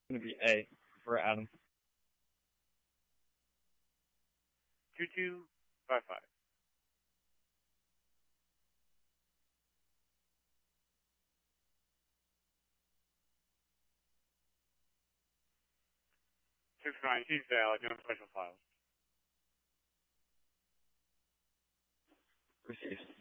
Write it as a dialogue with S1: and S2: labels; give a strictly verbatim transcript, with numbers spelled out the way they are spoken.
S1: Gonna be A for Adam.
S2: Two two five five. Six nine Tuesday, valid. No special files.
S1: Received.